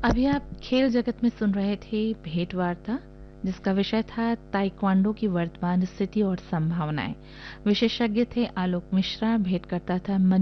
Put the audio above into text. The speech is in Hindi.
अभी आप खेल जगत में सुन रहे थे भेंट वार्ता, जिसका विषय था ताइक्वांडो की वर्तमान स्थिति और संभावनाएं। विशेषज्ञ थे आलोक मिश्रा, भेंट करता था मनी